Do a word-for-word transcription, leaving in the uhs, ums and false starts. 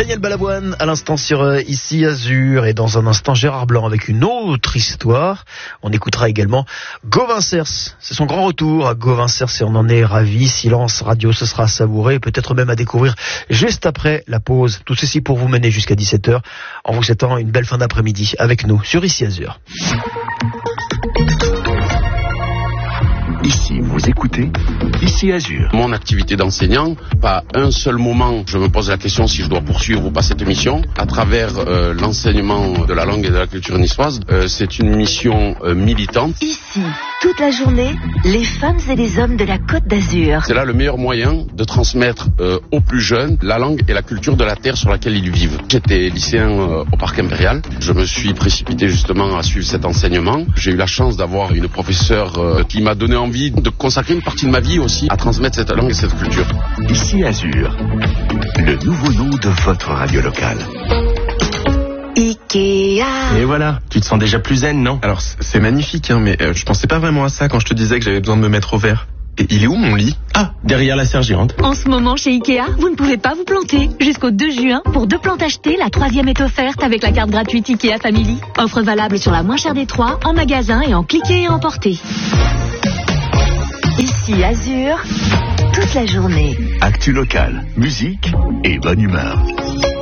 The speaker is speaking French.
Daniel Balavoine à l'instant sur euh, Ici Azur, et dans un instant Gérard Blanc avec une autre histoire. On écoutera également Gauvin Cers, c'est son grand retour à Gauvin Cers et on en est ravis. Silence Radio, ce sera à savourer, peut-être même à découvrir juste après la pause. Tout ceci pour vous mener jusqu'à dix-sept heures en vous souhaitant une belle fin d'après-midi avec nous sur Ici Azur. Ici, vous écoutez Ici Azur. Mon activité d'enseignant, pas un seul moment je me pose la question si je dois poursuivre ou pas cette mission. À travers euh, l'enseignement de la langue et de la culture niçoise, euh, c'est une mission euh, militante. Ici, toute la journée, les femmes et les hommes de la Côte d'Azur. C'est là le meilleur moyen de transmettre euh, aux plus jeunes la langue et la culture de la terre sur laquelle ils vivent. J'étais lycéen euh, au Parc Impérial. Je me suis précipité justement à suivre cet enseignement. J'ai eu la chance d'avoir une professeure euh, qui m'a donné envie de consacrer une partie de ma vie aussi à transmettre cette langue et cette culture. Ici Azur, le nouveau nom de votre radio locale. Ikea. Et voilà, tu te sens déjà plus zen, non? Alors c'est magnifique, hein, mais euh, je pensais pas vraiment à ça quand je te disais que j'avais besoin de me mettre au vert. Et il est où mon lit? Ah, derrière la serre géante. En ce moment, chez Ikea, vous ne pouvez pas vous planter. Jusqu'au deux juin, pour deux plantes achetées, la troisième est offerte avec la carte gratuite Ikea Family. Offre valable sur la moins chère des trois, en magasin et en cliquer et emporter. Ici Azur, toute la journée. Actu locale, musique et bonne humeur.